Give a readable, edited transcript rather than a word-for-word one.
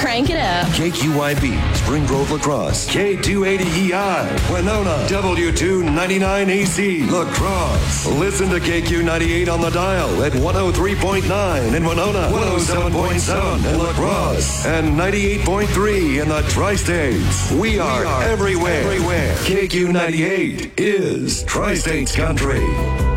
Crank it up. KQYB, Spring Grove Lacrosse. K280EI, Winona. W299AC, Lacrosse. Listen to KQ98 on the dial at 103.9 in Winona, 107.7 in Lacrosse, and 98.3 in the Tri-States. We are everywhere. KQ98 is Tri-States Country.